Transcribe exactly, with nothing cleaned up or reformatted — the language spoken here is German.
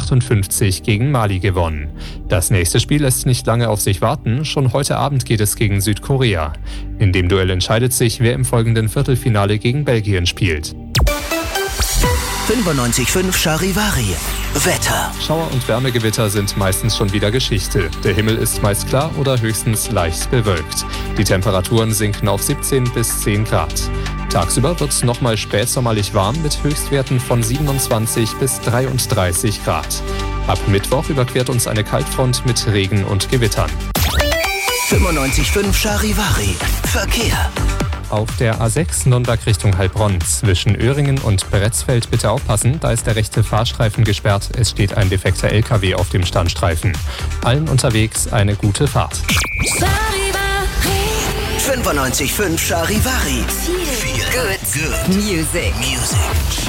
achtundfünfzig gegen Mali gewonnen. Das nächste Spiel lässt nicht lange auf sich warten. Schon heute Abend geht es gegen Südkorea. In dem Duell entscheidet sich, wer im folgenden Viertelfinale gegen Belgien spielt. fünfundneunzig Komma fünf Charivari. Wetter. Schauer und Wärmegewitter sind meistens schon wieder Geschichte. Der Himmel ist meist klar oder höchstens leicht bewölkt. Die Temperaturen sinken auf siebzehn bis zehn Grad. Tagsüber wird es nochmal spätsommerlich warm mit Höchstwerten von siebenundzwanzig bis dreiunddreißig Grad. Ab Mittwoch überquert uns eine Kaltfront mit Regen und Gewittern. fünfundneunzig Komma fünf Charivari. Verkehr. Auf der A sechs Nürnberg Richtung Heilbronn zwischen Öhringen und Bretzfeld bitte aufpassen, da ist der rechte Fahrstreifen gesperrt. Es steht ein defekter L K W auf dem Standstreifen. Allen unterwegs eine gute Fahrt. fünfundneunzig Komma fünf Charivari. Feel good. Good. Music. Music.